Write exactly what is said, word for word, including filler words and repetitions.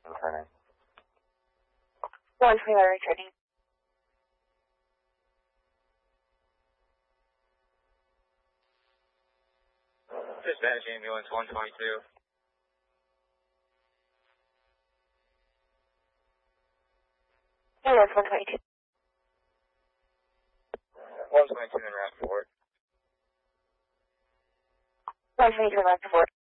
Returning. one twenty-one returning. Dispatch ambulance one twenty-two. Ambulance one twenty-two. one twenty-two in route four. one twenty-two in route four.